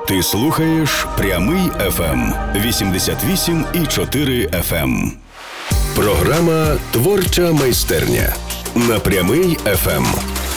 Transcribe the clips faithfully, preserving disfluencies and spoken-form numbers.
Ти слухаєш Прямий еф ем вісімдесят вісім і чотири еф ем. Програма «Творча майстерня» на Прямий еф ем.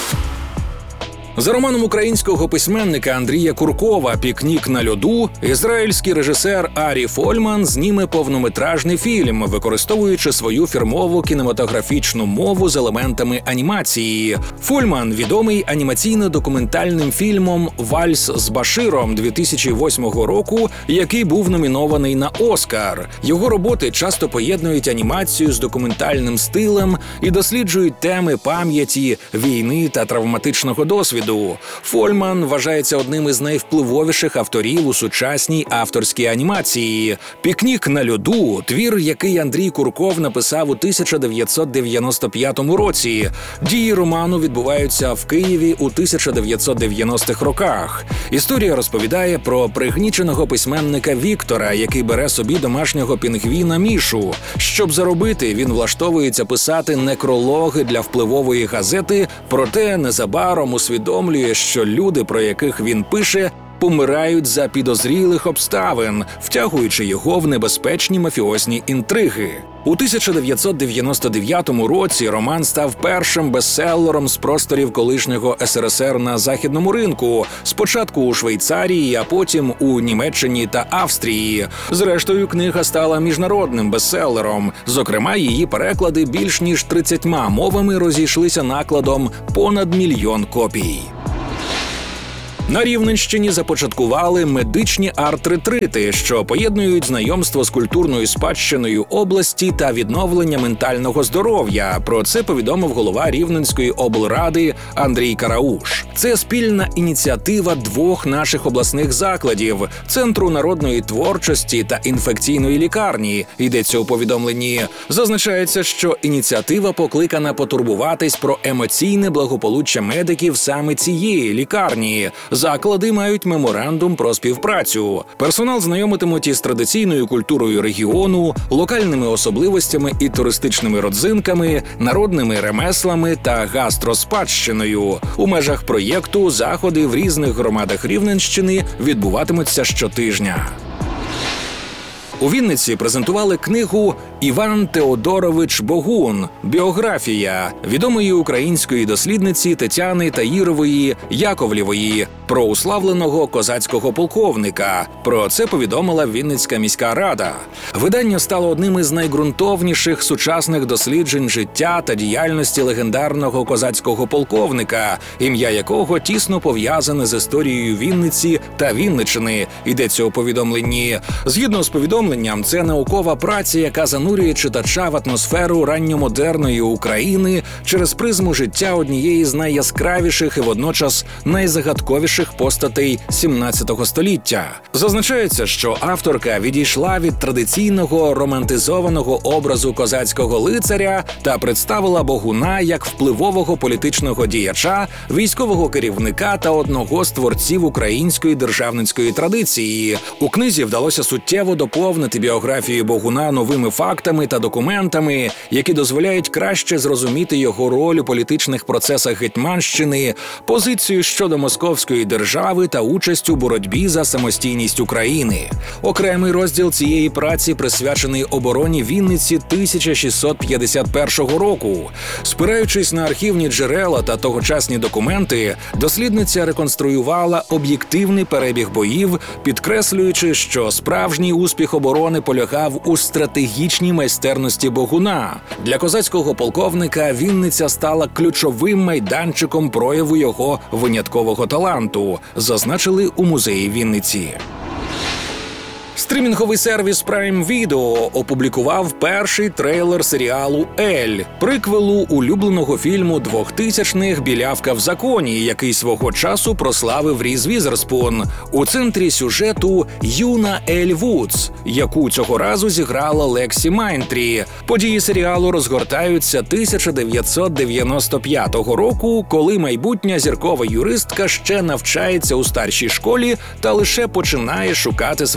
За романом українського письменника Андрія Куркова «Пікнік на льоду» ізраїльський режисер Арі Фольман зніме повнометражний фільм, використовуючи свою фірмову кінематографічну мову з елементами анімації. Фольман відомий анімаційно-документальним фільмом «Вальс з Баширом» дві тисячі восьмого року, який був номінований на Оскар. Його роботи часто поєднують анімацію з документальним стилем і досліджують теми пам'яті, війни та травматичного досвіду. Фольман вважається одним із найвпливовіших авторів у сучасній авторській анімації. «Пікнік на льоду» – твір, який Андрій Курков написав у тисяча дев'ятсот дев'яносто п'ятому році. Дії роману відбуваються в Києві у тисяча дев'ятсот дев'яностих роках. Історія розповідає про пригніченого письменника Віктора, який бере собі домашнього пінгвіна Мішу. Щоб заробити, він влаштовується писати некрологи для впливової газети, проте незабаром усвідомлює, що люди, про яких він пише, помирають за підозрілих обставин, втягуючи його в небезпечні мафіозні інтриги. У тисяча дев'ятсот дев'яносто дев'ятому році роман став першим бестселером з просторів колишнього ес ер ес ер на західному ринку, спочатку у Швейцарії, а потім у Німеччині та Австрії. Зрештою, книга стала міжнародним бестселером. Зокрема, її переклади більш ніж тридцятьма мовами розійшлися накладом понад мільйон копій. На Рівненщині започаткували медичні арт-ретрити, що поєднують знайомство з культурною спадщиною області та відновлення ментального здоров'я. Про це повідомив голова Рівненської облради Андрій Карауш. Це спільна ініціатива двох наших обласних закладів – Центру народної творчості та інфекційної лікарні, йдеться у повідомленні. Зазначається, що ініціатива покликана потурбуватись про емоційне благополуччя медиків саме цієї лікарні. Заклади мають меморандум про співпрацю. Персонал знайомитимуть із традиційною культурою регіону, локальними особливостями і туристичними родзинками, народними ремеслами та гастроспадщиною. У межах проєкту заходи в різних громадах Рівненщини відбуватимуться щотижня. У Вінниці презентували книгу «Іван Теодорович Богун. Біографія» відомої української дослідниці Тетяни Таїрової Яковлєвої про уславленого козацького полковника. Про це повідомила Вінницька міська рада. Видання стало одним із найґрунтовніших сучасних досліджень життя та діяльності легендарного козацького полковника, ім'я якого тісно пов'язане з історією Вінниці та Вінниччини, йдеться у повідомленні. Згідно з повідомленням, це наукова праця, яка занурює читача в атмосферу ранньомодерної України через призму життя однієї з найяскравіших і водночас найзагадковіших постатей сімнадцятого століття. Зазначається, що авторка відійшла від традиційного романтизованого образу козацького лицаря та представила Богуна як впливового політичного діяча, військового керівника та одного з творців української державницької традиції. У книзі вдалося суттєво доповнити біографію Богуна новими фактами та документами, які дозволяють краще зрозуміти його роль у політичних процесах Гетьманщини, позицію щодо московської держави та участь у боротьбі за самостійність України. Окремий розділ цієї праці присвячений обороні Вінниці тисяча шістсот п'ятдесят першого року. Спираючись на архівні джерела та тогочасні документи, дослідниця реконструювала об'єктивний перебіг боїв, підкреслюючи, що справжній успіх оборони полягав у стратегічній майстерності Богуна. Для козацького полковника Вінниця стала ключовим майданчиком прояву його виняткового таланту, зазначили у музеї Вінниці. Стрімінговий сервіс Prime Video опублікував перший трейлер серіалу «Ель», приквелу улюбленого фільму двохтисячних «Білявка в законі», який свого часу прославив Різ Візерспун. У центрі сюжету юна Ель Вудс, яку цього разу зіграла Лексі Майнтрі. Події серіалу розгортаються тисяча дев'ятсот дев'яносто п'ятого року, коли майбутня зіркова юристка ще навчається у старшій школі та лише починає шукати своє місце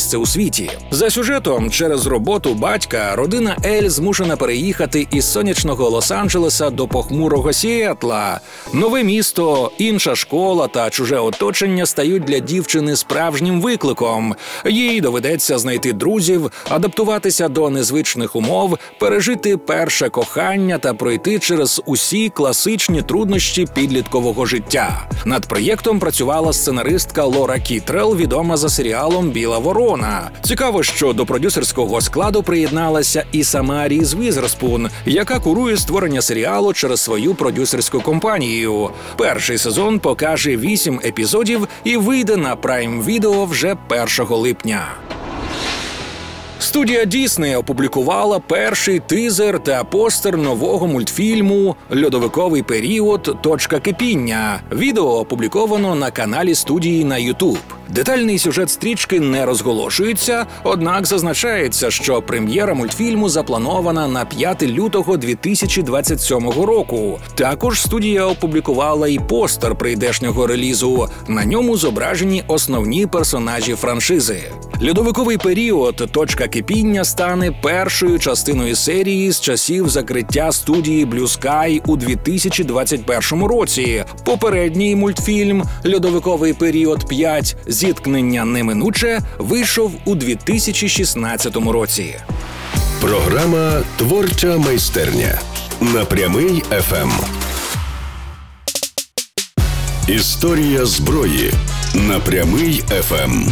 місце у світі. За сюжетом, через роботу батька, родина Ель змушена переїхати із сонячного Лос-Анджелеса до похмурого Сіетла. Нове місто, інша школа та чуже оточення стають для дівчини справжнім викликом. Їй доведеться знайти друзів, адаптуватися до незвичних умов, пережити перше кохання та пройти через усі класичні труднощі підліткового життя. Над проєктом працювала сценаристка Лора Кітрел, відома за серіалом «Біла ворона». Цікаво, що до продюсерського складу приєдналася і сама Різ Візерспун, яка курує створення серіалу через свою продюсерську компанію. Перший сезон покаже вісім епізодів і вийде на Prime Video вже першого липня. Студія Disney опублікувала перший тизер та постер нового мультфільму «Льодовиковий період. Точка кипіння». Відео опубліковано на каналі студії на YouTube. Детальний сюжет стрічки не розголошується, однак зазначається, що прем'єра мультфільму запланована на п'яте лютого дві тисячі двадцять сьомого року. Також студія опублікувала і постер прийдешнього релізу. На ньому зображені основні персонажі франшизи. «Льодовиковий період. Точка кипіння» стане першою частиною серії з часів закриття студії Blue Sky у дві тисячі двадцять першому році. Попередній мультфільм «Льодовиковий період п'ять. Зіткнення неминуче» вийшов у дві тисячі шістнадцятому році. Програма «Творча майстерня» на Прямий еф ем. Історія зброї на Прямий еф ем.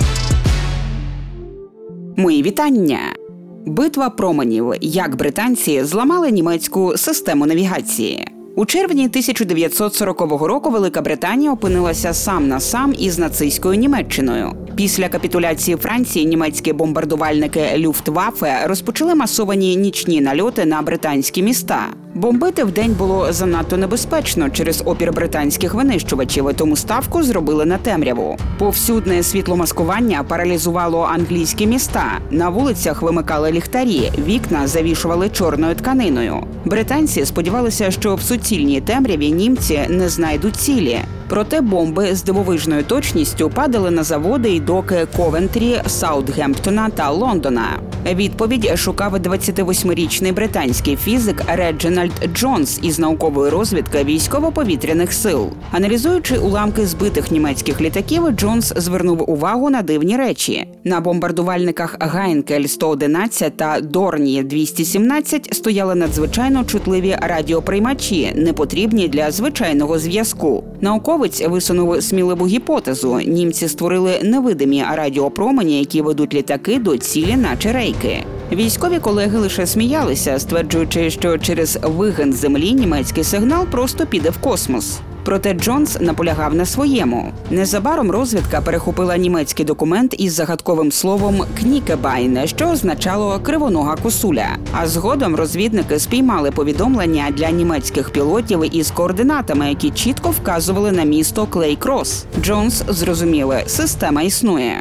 Мої вітання! Битва променів. Як британці зламали німецьку систему навігації. У червні тисяча дев'ятсот сорокового року Велика Британія опинилася сам на сам із нацистською Німеччиною. Після капітуляції Франції німецькі бомбардувальники Люфтваффе розпочали масовані нічні нальоти на британські міста. Бомбити вдень було занадто небезпечно через опір британських винищувачів, тому ставку зробили на темряву. Повсюдне світломаскування паралізувало англійські міста. На вулицях вимикали ліхтарі, вікна завішували чорною тканиною. Британці сподівалися, що в суцільній темряві німці не знайдуть цілі. Проте бомби з дивовижною точністю падали на заводи і доки Ковентрі, Саутгемптона та Лондона. Відповідь шукав двадцятивосьмирічний британський фізик Реджинальд Джонс із наукової розвідки військово-повітряних сил. Аналізуючи уламки збитих німецьких літаків, Джонс звернув увагу на дивні речі. На бомбардувальниках Гайнкель сто одинадцять та Дорніє двісті сімнадцять стояли надзвичайно чутливі радіоприймачі, непотрібні для звичайного зв'язку. Науковець висунув сміливу гіпотезу. Німці створили невидимі радіопромені, які ведуть літаки до цілі наче рейки. Військові колеги лише сміялися, стверджуючи, що через вигин землі німецький сигнал просто піде в космос. Проте Джонс наполягав на своєму. Незабаром розвідка перехопила німецький документ із загадковим словом «кнікебайн», що означало «кривонога косуля». А згодом розвідники спіймали повідомлення для німецьких пілотів із координатами, які чітко вказували на місто Клей-Крос. Джонс зрозумів – система існує.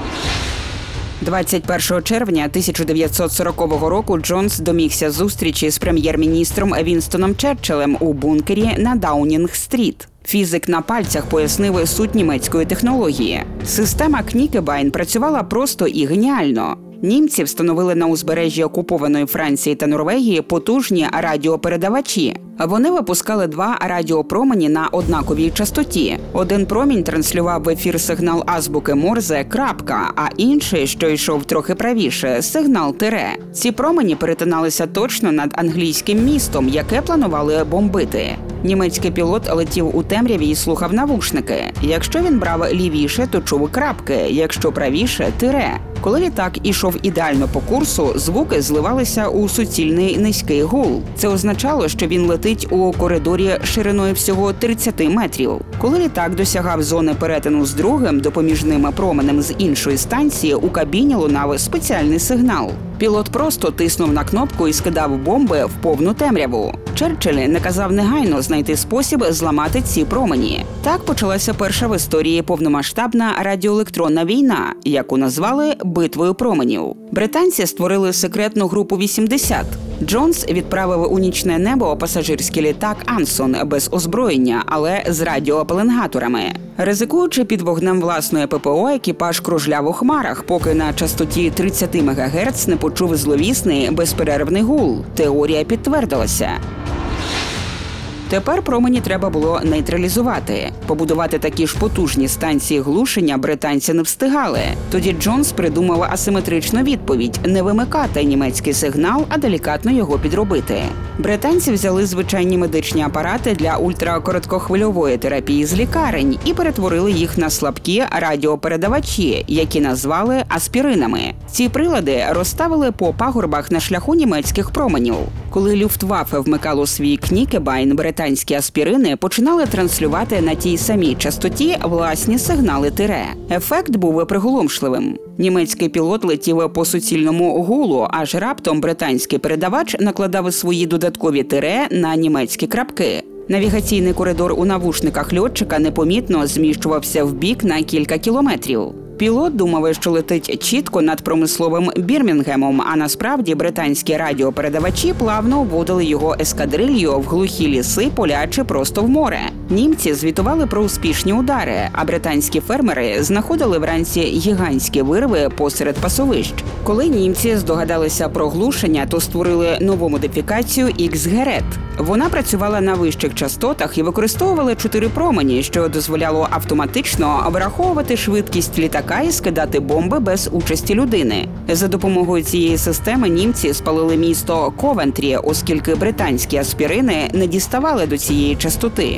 двадцять першого червня тисяча дев'ятсот сорокового року Джонс домігся зустрічі з прем'єр-міністром Вінстоном Черчиллем у бункері на Даунінг-стріт. Фізик на пальцях пояснив суть німецької технології. Система Кнікебайн працювала просто і геніально. Німці встановили на узбережжі окупованої Франції та Норвегії потужні радіопередавачі. Вони випускали два радіопромені на однаковій частоті. Один промінь транслював в ефір сигнал азбуки Морзе «крапка», а інший, що йшов трохи правіше, сигнал «тире». Ці промені перетиналися точно над англійським містом, яке планували бомбити. Німецький пілот летів у темряві і слухав навушники. Якщо він брав лівіше, то чув крапки, якщо правіше – тире. Коли літак ішов ідеально по курсу, звуки зливалися у суцільний низький гул. Це означало, що він летить у коридорі шириною всього тридцять метрів. Коли літак досягав зони перетину з другим допоміжним променем з іншої станції, у кабіні лунав спеціальний сигнал. Пілот просто тиснув на кнопку і скидав бомби в повну темряву. Черчилль наказав негайно знайти спосіб зламати ці промені. Так почалася перша в історії повномасштабна радіоелектронна війна, яку назвали «битвою променів». Британці створили секретну групу вісімдесят. Джонс відправив у нічне небо пасажирський літак «Ансон» без озброєння, але з радіопеленгаторами. Ризикуючи під вогнем власної ППО, екіпаж кружляв у хмарах, поки на частоті тридцять мегагерц не почув зловісний безперервний гул. Теорія підтвердилася. Тепер промені треба було нейтралізувати. Побудувати такі ж потужні станції глушення британці не встигали. Тоді Джонс придумав асиметричну відповідь – не вимикати німецький сигнал, а делікатно його підробити. Британці взяли звичайні медичні апарати для ультракороткохвильової терапії з лікарень і перетворили їх на слабкі радіопередавачі, які назвали аспіринами. Ці прилади розставили по пагорбах на шляху німецьких променів. Коли Люфтваффе вмикало свій Кнікебайн, британські аспірини починали транслювати на тій самій частоті власні сигнали тире. Ефект був приголомшливим. Німецький пілот летів по суцільному гулу, аж раптом британський передавач накладав свої додаткові тире на німецькі крапки. Навігаційний коридор у навушниках льотчика непомітно зміщувався вбік на кілька кілометрів. Пілот думав, що летить чітко над промисловим Бірмінгемом, а насправді британські радіопередавачі плавно вводили його ескадрилью в глухі ліси, поля чи просто в море. Німці звітували про успішні удари, а британські фермери знаходили вранці гігантські вирви посеред пасовищ. Коли німці здогадалися про глушення, то створили нову модифікацію ікс герет. Вона працювала на вищих частотах і використовувала чотири промені, що дозволяло автоматично враховувати швидкість літака і скидати бомби без участі людини. За допомогою цієї системи німці спалили місто Ковентрі, оскільки британські аспірини не діставали до цієї частоти.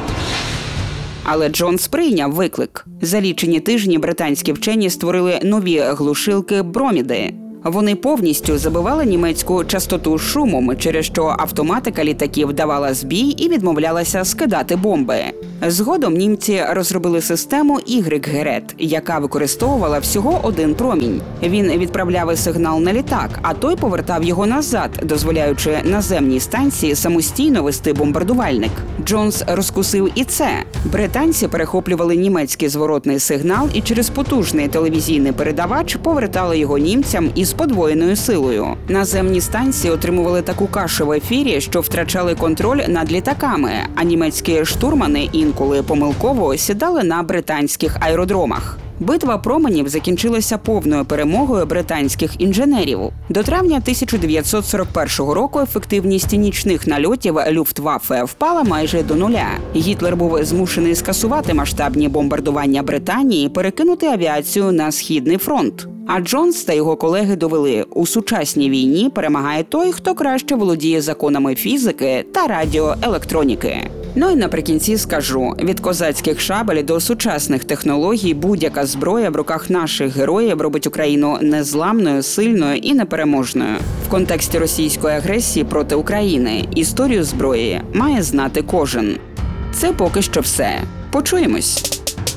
Але Джонс прийняв виклик. За лічені тижні британські вчені створили нові глушилки «Броміди». Вони повністю забивали німецьку частоту шумом, через що автоматика літаків давала збій і відмовлялася скидати бомби. Згодом німці розробили систему ікс герет, яка використовувала всього один промінь. Він відправляв сигнал на літак, а той повертав його назад, дозволяючи наземній станції самостійно вести бомбардувальник. Джонс розкусив і це. Британці перехоплювали німецький зворотний сигнал і через потужний телевізійний передавач повертали його німцям із подвоєною силою. Наземні станції отримували таку кашу в ефірі, що втрачали контроль над літаками, а німецькі штурмани інколи помилково сідали на британських аеродромах. Битва променів закінчилася повною перемогою британських інженерів. До травня тисяча дев'ятсот сорок першого року ефективність нічних нальотів Люфтваффе впала майже до нуля. Гітлер був змушений скасувати масштабні бомбардування Британії і перекинути авіацію на Східний фронт. А Джонс та його колеги довели, у сучасній війні перемагає той, хто краще володіє законами фізики та радіоелектроніки. Ну і наприкінці скажу, від козацьких шабель до сучасних технологій будь-яка зброя в руках наших героїв робить Україну незламною, сильною і непереможною. В контексті російської агресії проти України історію зброї має знати кожен. Це поки що все. Почуємось.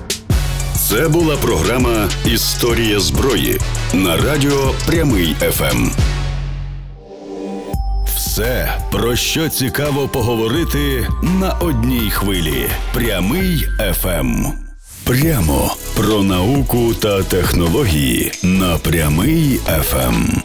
Це була програма «Історія зброї» на радіо «Прямий еф ем». Все, про що цікаво поговорити на одній хвилі. «Прямий еф ем». Прямо про науку та технології на «Прямий еф ем».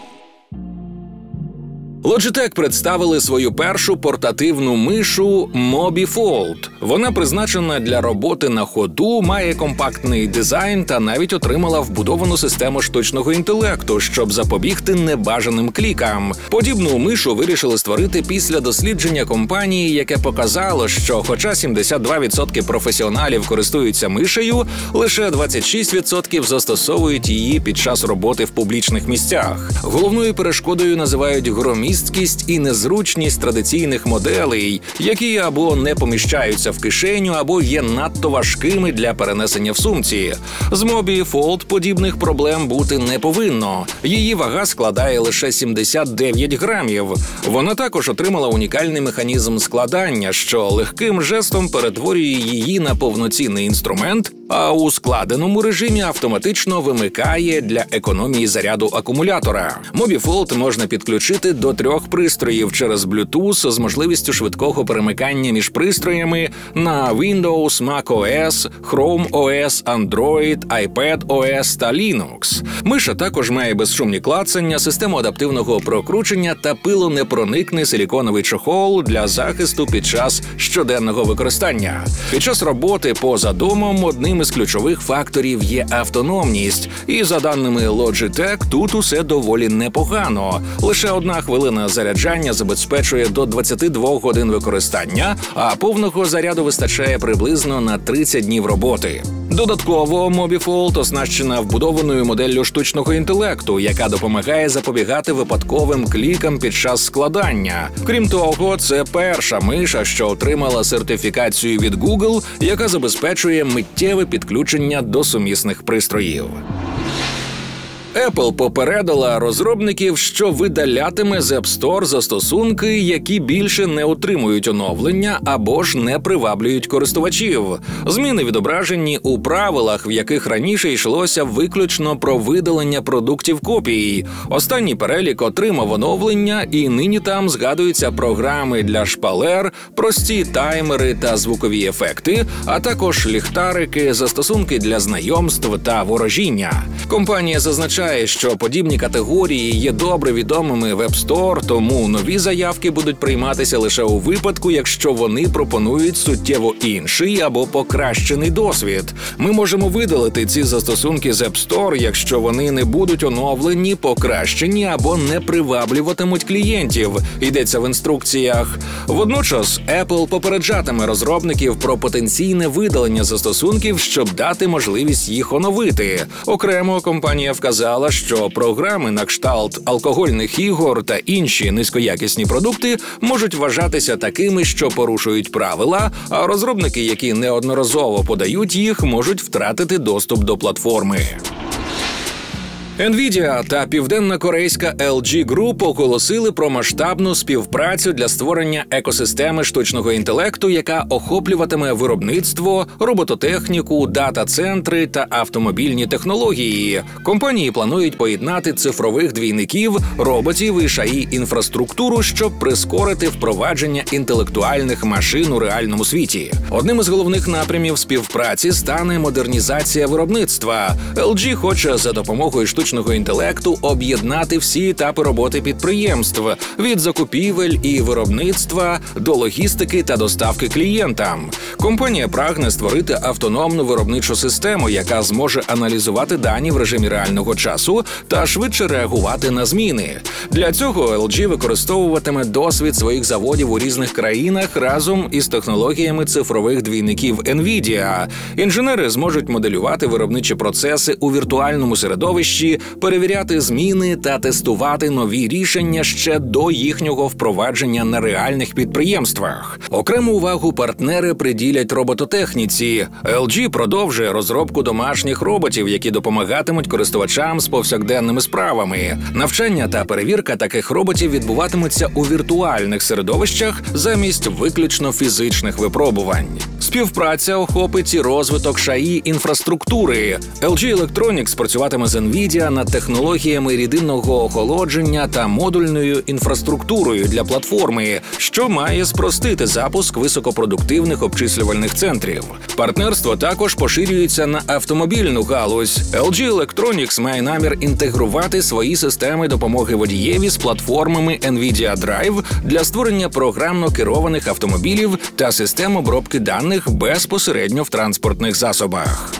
Logitech представили свою першу портативну мишу MobiFold. Вона призначена для роботи на ходу, має компактний дизайн та навіть отримала вбудовану систему штучного інтелекту, щоб запобігти небажаним клікам. Подібну мишу вирішили створити після дослідження компанії, яке показало, що хоча сімдесят два відсотки професіоналів користуються мишею, лише двадцять шість відсотків застосовують її під час роботи в публічних місцях. Головною перешкодою називають громі і незручність традиційних моделей, які або не поміщаються в кишеню, або є надто важкими для перенесення в сумці. З MobiFold подібних проблем бути не повинно. Її вага складає лише сімдесят дев'ять грамів. Вона також отримала унікальний механізм складання, що легким жестом перетворює її на повноцінний інструмент, а у складеному режимі автоматично вимикає для економії заряду акумулятора. MobiFold можна підключити до трьох пристроїв через Bluetooth з можливістю швидкого перемикання між пристроями на Windows, macOS, Chrome о ес, Android, iPadOS та Linux. Миша також має безшумні клацання, систему адаптивного прокручення та пилонепроникний силіконовий чохол для захисту під час щоденного використання. Під час роботи поза домом одним із ключових факторів є автономність. І за даними Logitech, тут усе доволі непогано. Лише одна хвилина заряджання забезпечує до двадцяти двох годин використання, а повного заряду вистачає приблизно на тридцять днів роботи. Додатково Mobifold оснащена вбудованою моделлю штучного інтелекту, яка допомагає запобігати випадковим клікам під час складання. Крім того, це перша миша, що отримала сертифікацію від Google, яка забезпечує миттєве підключення до сумісних пристроїв. Apple попередила розробників, що видалятиме з App Store застосунки, які більше не отримують оновлення або ж не приваблюють користувачів. Зміни відображені у правилах, в яких раніше йшлося виключно про видалення продуктів копій. Останній перелік отримав оновлення, і нині там згадуються програми для шпалер, прості таймери та звукові ефекти, а також ліхтарики, застосунки для знайомств та ворожіння. Компанія зазначає, що подібні категорії є добре відомими в App Store, тому нові заявки будуть прийматися лише у випадку, якщо вони пропонують суттєво інший або покращений досвід. Ми можемо видалити ці застосунки з App Store, якщо вони не будуть оновлені, покращені або не приваблюватимуть клієнтів, йдеться в інструкціях. Водночас Apple попереджатиме розробників про потенційне видалення застосунків, щоб дати можливість їх оновити. Окремо компанія вказала, що програми на кшталт алкогольних ігор та інші низькоякісні продукти можуть вважатися такими, що порушують правила, а розробники, які неодноразово подають їх, можуть втратити доступ до платформи. Nvidia та південно-корейська ел джі Group оголосили про масштабну співпрацю для створення екосистеми штучного інтелекту, яка охоплюватиме виробництво, робототехніку, дата-центри та автомобільні технології. Компанії планують поєднати цифрових двійників, роботів і еш ей і-інфраструктуру, щоб прискорити впровадження інтелектуальних машин у реальному світі. Одним із головних напрямів співпраці стане модернізація виробництва. ел джі хоче за допомогою штучного інтелекту об'єднати всі етапи роботи підприємств – від закупівель і виробництва до логістики та доставки клієнтам. Компанія прагне створити автономну виробничу систему, яка зможе аналізувати дані в режимі реального часу та швидше реагувати на зміни. Для цього ел джі використовуватиме досвід своїх заводів у різних країнах разом із технологіями цифрових двійників Nvidia. Інженери зможуть моделювати виробничі процеси у віртуальному середовищі, перевіряти зміни та тестувати нові рішення ще до їхнього впровадження на реальних підприємствах. Окрему увагу партнери приділять робототехніці. ел джі продовжує розробку домашніх роботів, які допомагатимуть користувачам з повсякденними справами. Навчання та перевірка таких роботів відбуватимуться у віртуальних середовищах замість виключно фізичних випробувань. Співпраця охопить і розвиток еш ей і-інфраструктури. ел джі Electronics працюватиме з Nvidia над технологіями рідинного охолодження та модульною інфраструктурою для платформи, що має спростити запуск високопродуктивних обчислювальних центрів. Партнерство також поширюється на автомобільну галузь. ел джі Electronics має намір інтегрувати свої системи допомоги водієві з платформами Nvidia Drive для створення програмно керованих автомобілів та систем обробки даних безпосередньо в транспортних засобах.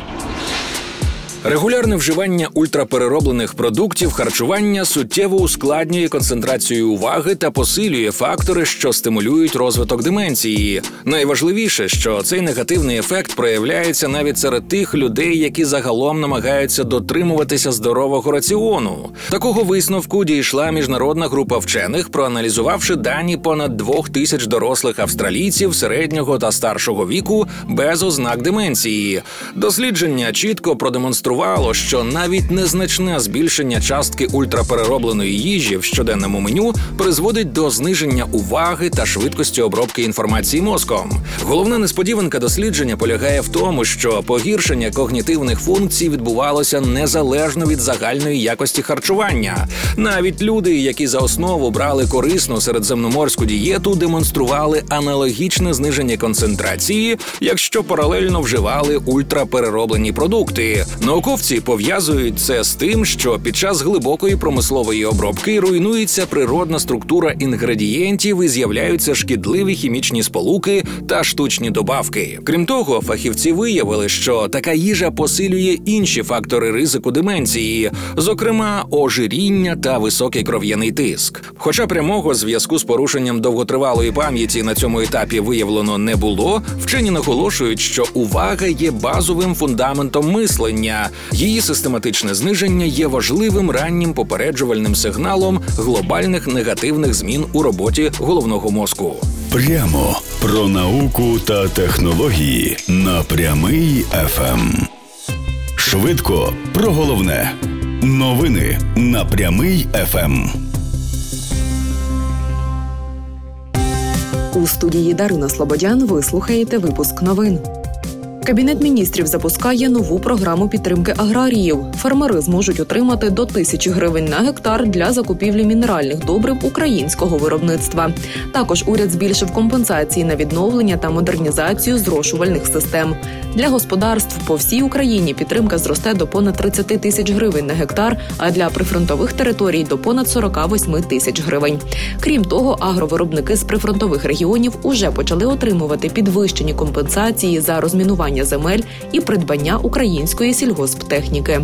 Регулярне вживання ультраперероблених продуктів харчування суттєво ускладнює концентрацію уваги та посилює фактори, що стимулюють розвиток деменції. Найважливіше, що цей негативний ефект проявляється навіть серед тих людей, які загалом намагаються дотримуватися здорового раціону. Такого висновку дійшла міжнародна група вчених, проаналізувавши дані понад двох тисяч дорослих австралійців середнього та старшого віку без ознак деменції. Дослідження чітко продемонструвало, продемонструвало, що навіть незначне збільшення частки ультрапереробленої їжі в щоденному меню призводить до зниження уваги та швидкості обробки інформації мозком. Головна несподіванка дослідження полягає в тому, що погіршення когнітивних функцій відбувалося незалежно від загальної якості харчування. Навіть люди, які за основу брали корисну середземноморську дієту, демонстрували аналогічне зниження концентрації, якщо паралельно вживали ультраперероблені продукти. Науковці пов'язують це з тим, що під час глибокої промислової обробки руйнується природна структура інгредієнтів і з'являються шкідливі хімічні сполуки та штучні добавки. Крім того, фахівці виявили, що така їжа посилює інші фактори ризику деменції, зокрема ожиріння та високий кров'яний тиск. Хоча прямого зв'язку з порушенням довготривалої пам'яті на цьому етапі виявлено не було, вчені наголошують, що увага є базовим фундаментом мислення. Її систематичне зниження є важливим раннім попереджувальним сигналом глобальних негативних змін у роботі головного мозку. Прямо про науку та технології на Прямий еф ем. Швидко про головне. Новини на Прямий еф ем. У студії Дарина Слободян ви слухаєте випуск новин. Кабінет міністрів запускає нову програму підтримки аграріїв. Фермери зможуть отримати до тисячі гривень на гектар для закупівлі мінеральних добрив українського виробництва. Також уряд збільшив компенсації на відновлення та модернізацію зрошувальних систем. Для господарств по всій Україні підтримка зросте до понад тридцять тисяч гривень на гектар, а для прифронтових територій – до понад сорок вісім тисяч гривень. Крім того, агровиробники з прифронтових регіонів уже почали отримувати підвищені компенсації за розмінування земель і придбання української сільгосптехніки.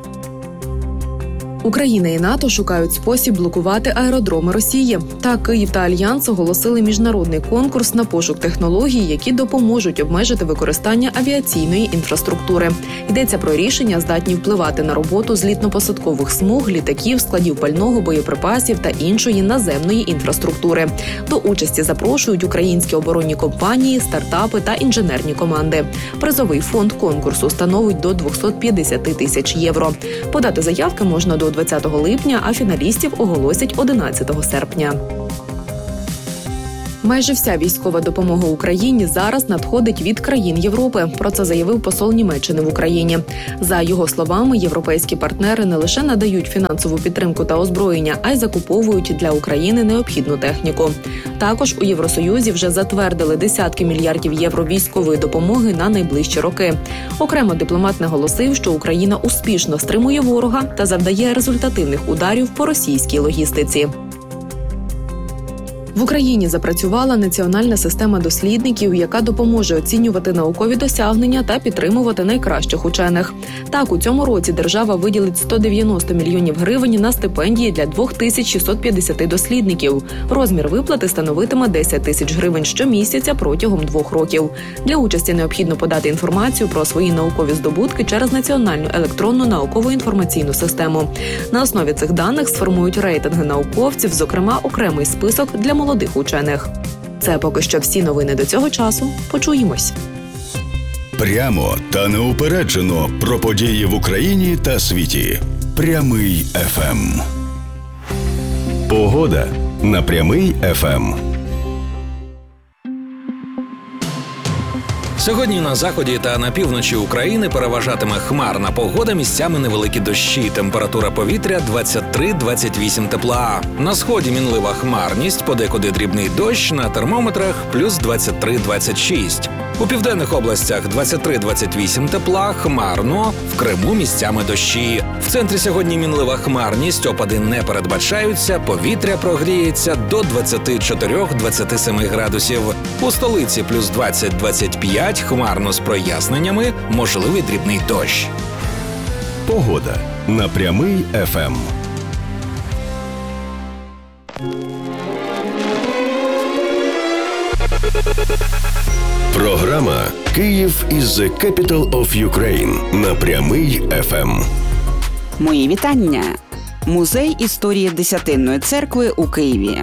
Україна і НАТО шукають спосіб блокувати аеродроми Росії. Так, Київ та Альянс оголосили міжнародний конкурс на пошук технологій, які допоможуть обмежити використання авіаційної інфраструктури. Йдеться про рішення, здатні впливати на роботу злітно-посадкових смуг, літаків, складів пального, боєприпасів та іншої наземної інфраструктури. До участі запрошують українські оборонні компанії, стартапи та інженерні команди. Призовий фонд конкурсу становить до двісті п'ятдесят тисяч євро. Подати заявки можна до двадцятого липня, а фіналістів оголосять одинадцятого серпня. Майже вся військова допомога Україні зараз надходить від країн Європи. Про це заявив посол Німеччини в Україні. За його словами, європейські партнери не лише надають фінансову підтримку та озброєння, а й закуповують для України необхідну техніку. Також у Євросоюзі вже затвердили десятки мільярдів євро військової допомоги на найближчі роки. Окремо дипломат наголосив, що Україна успішно стримує ворога та завдає результативних ударів по російській логістиці. В Україні запрацювала національна система дослідників, яка допоможе оцінювати наукові досягнення та підтримувати найкращих учених. Так, у цьому році держава виділить сто дев'яносто мільйонів гривень на стипендії для дві тисячі шістсот п'ятдесят дослідників. Розмір виплати становитиме десять тисяч гривень щомісяця протягом двох років. Для участі необхідно подати інформацію про свої наукові здобутки через національну електронну наукову інформаційну систему. На основі цих даних сформують рейтинги науковців, зокрема окремий список для молодих учених. Це поки що всі новини до цього часу. Почуємось. Прямо та неупереджено про події в Україні та світі. Прямий еф ем. Погода на Прямий еф ем. Сьогодні на заході та на півночі України переважатиме хмарна погода, місцями невеликі дощі. Температура повітря двадцять три - двадцять вісім тепла. На сході мінлива хмарність, подекуди дрібний дощ, на термометрах плюс двадцять три - двадцять шість. У південних областях двадцять три - двадцять вісім тепла, хмарно, в Криму місцями дощі. В центрі сьогодні мінлива хмарність, опади не передбачаються, повітря прогріється до двадцять чотири - двадцять сім градусів. У столиці плюс двадцять - двадцять п'ять, хмарно з проясненнями, можливий дрібний дощ. Погода на Прямий еф ем. Програма «Київ is the capital of Ukraine» на Прямий еф ем. Мої вітання. Музей історії Десятинної церкви у Києві.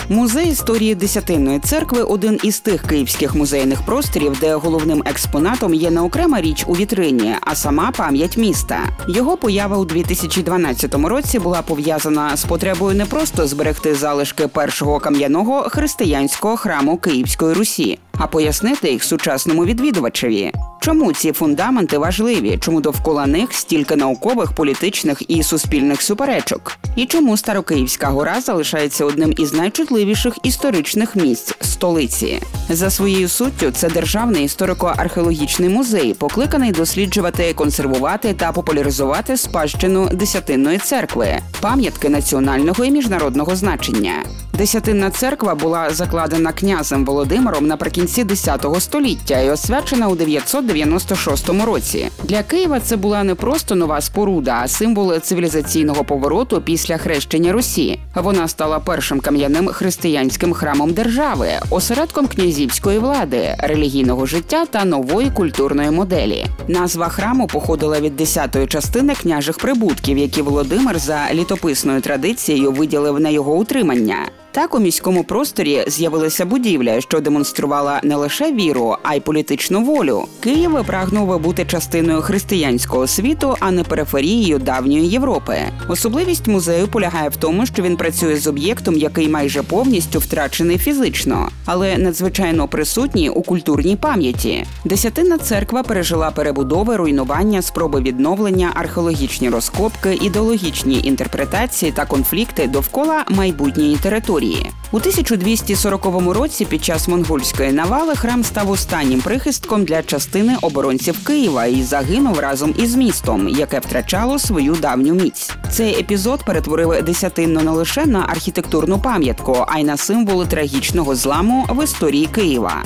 Музей історії Десятинної церкви – один із тих київських музейних просторів, де головним експонатом є не окрема річ у вітрині, а сама пам'ять міста. Його поява у дві тисячі дванадцятому році була пов'язана з потребою не просто зберегти залишки першого кам'яного християнського храму Київської Русі, а пояснити їх сучасному відвідувачеві. Чому ці фундаменти важливі? Чому довкола них стільки наукових, політичних і суспільних суперечок? І чому Старокиївська гора залишається одним із найчутливіших історичних місць столиці? За своєю суттю, це державний історико-археологічний музей, покликаний досліджувати, консервувати та популяризувати спадщину Десятинної церкви, пам'ятки національного і міжнародного значення. Десятинна церква була закладена князем Володимиром наприкінці десятого століття і освячена у дев'ятсот дев'яносто шостому році. Для Києва це була не просто нова споруда, а символ цивілізаційного повороту після хрещення Русі. Вона стала першим кам'яним християнським храмом держави, осередком князівської влади, релігійного життя та нової культурної моделі. Назва храму походила від десятої частини княжих прибутків, які Володимир за літописною традицією виділив на його утримання. Так у міському просторі з'явилася будівля, що демонструвала не лише віру, а й політичну волю. Київ прагнув бути частиною християнського світу, а не периферією давньої Європи. Особливість музею полягає в тому, що він працює з об'єктом, який майже повністю втрачений фізично, але надзвичайно присутній у культурній пам'яті. Десятинна церква пережила перебудови, руйнування, спроби відновлення, археологічні розкопки, ідеологічні інтерпретації та конфлікти довкола майбутньої території. У тисяча двісті сороковому році під час монгольської навали храм став останнім прихистком для частини оборонців Києва і загинув разом із містом, яке втрачало свою давню міць. Цей епізод перетворив Десятинну не лише на архітектурну пам'ятку, а й на символ трагічного зламу в історії Києва.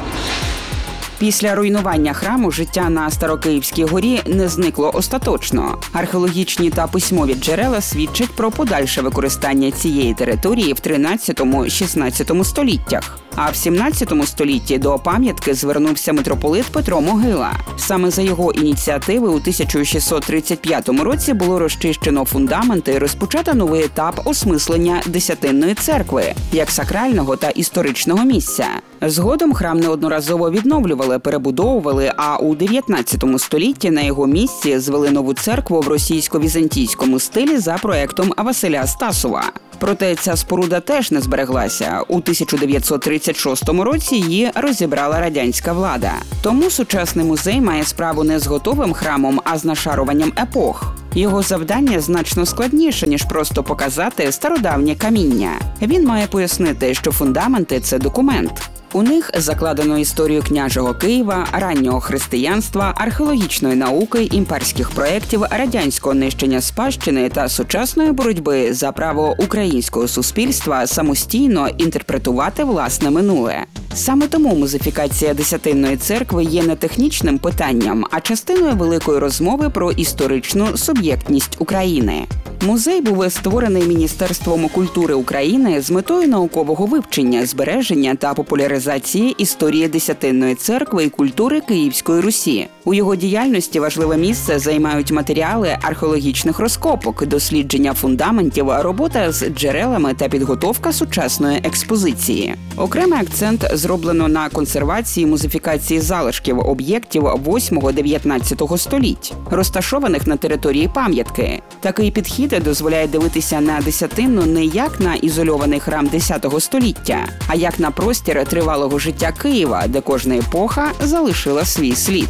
Після руйнування храму життя на Старокиївській горі не зникло остаточно. Археологічні та письмові джерела свідчать про подальше використання цієї території в тринадцятому-шістнадцятому століттях. А в сімнадцятому столітті до пам'ятки звернувся митрополит Петро Могила. Саме за його ініціативи у тисяча шістсот тридцять п'ятому році було розчищено фундаменти і розпочато новий етап осмислення Десятинної церкви як сакрального та історичного місця. Згодом храм неодноразово відновлювали, перебудовували, а у дев'ятнадцятому столітті на його місці звели нову церкву в російсько-візантійському стилі за проектом Василя Стасова. Проте ця споруда теж не збереглася. У тисяча дев'ятсот тридцять шостому році її розібрала радянська влада. Тому сучасний музей має справу не з готовим храмом, а з нашаруванням епох. Його завдання значно складніше, ніж просто показати стародавнє каміння. Він має пояснити, що фундаменти – це документ. У них закладено історію княжого Києва, раннього християнства, археологічної науки, імперських проєктів, радянського нищення спадщини та сучасної боротьби за право українського суспільства самостійно інтерпретувати власне минуле. Саме тому музифікація Десятинної церкви є не технічним питанням, а частиною великої розмови про історичну суб'єктність України. Музей був створений Міністерством культури України з метою наукового вивчення, збереження та популяризації історії Десятинної церкви і культури Київської Русі. У його діяльності важливе місце займають матеріали археологічних розкопок, дослідження фундаментів, робота з джерелами та підготовка сучасної експозиції. Окремий акцент зроблено на консервації, музифікації залишків об'єктів восьмого-дев'ятнадцятого століть, розташованих на території пам'ятки. Такий підхід дозволяє дивитися на Десятинну не як на ізольований храм десятого століття, а як на простір тривалого життя Києва, де кожна епоха залишила свій слід.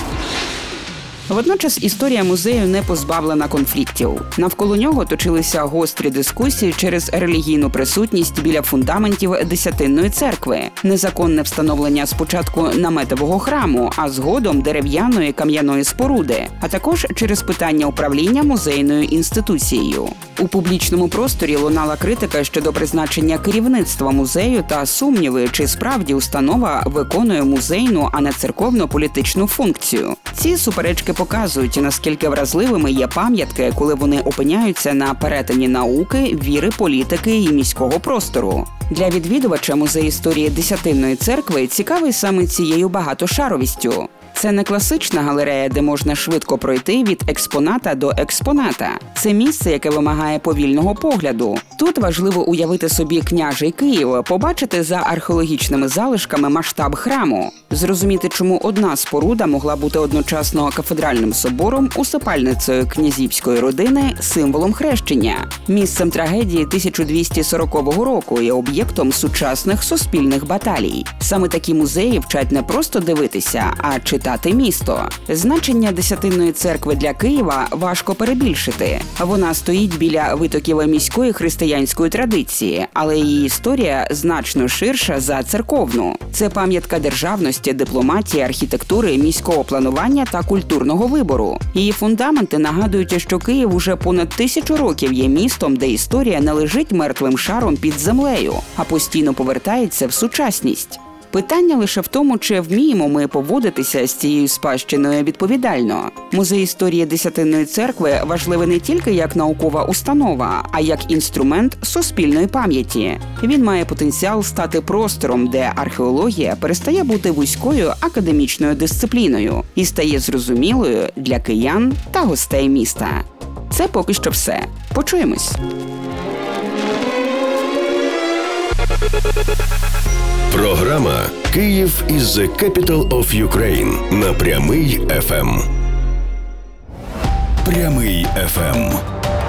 Водночас історія музею не позбавлена конфліктів. Навколо нього точилися гострі дискусії через релігійну присутність біля фундаментів Десятинної церкви, незаконне встановлення спочатку наметового храму, а згодом дерев'яної кам'яної споруди, а також через питання управління музейною інституцією. У публічному просторі лунала критика щодо призначення керівництва музею та сумніви, чи справді установа виконує музейну, а не церковно-політичну функцію. Ці суперечки показують, наскільки вразливими є пам'ятки, коли вони опиняються на перетині науки, віри, політики і міського простору. Для відвідувача музей історії Десятинної церкви цікавий саме цією багатошаровістю. Це не класична галерея, де можна швидко пройти від експоната до експоната. Це місце, яке вимагає повільного погляду. Тут важливо уявити собі княжий Київ, побачити за археологічними залишками масштаб храму, зрозуміти, чому одна споруда могла бути одночасно кафедральним собором, усипальницею князівської родини, символом хрещення, місцем трагедії тисяча двісті сорокового року і об'єктом сучасних суспільних баталій. Саме такі музеї вчать не просто дивитися, а читати місто. Значення Десятинної церкви для Києва важко перебільшити. Вона стоїть біля витоків міської християнської традиції, але її історія значно ширша за церковну. Це пам'ятка державності, дипломатії, архітектури, міського планування та культурного вибору. Її фундаменти нагадують, що Київ уже понад тисячу років є містом, де історія не лежить мертвим шаром під землею, а постійно повертається в сучасність. Питання лише в тому, чи вміємо ми поводитися з цією спадщиною відповідально. Музей історії Десятинної церкви важливий не тільки як наукова установа, а як інструмент суспільної пам'яті. Він має потенціал стати простором, де археологія перестає бути вузькою академічною дисципліною і стає зрозумілою для киян та гостей міста. Це поки що все. Почуємось! Програма «Київ is the capital of Ukraine» на Прямий еф ем. Прямий еф ем.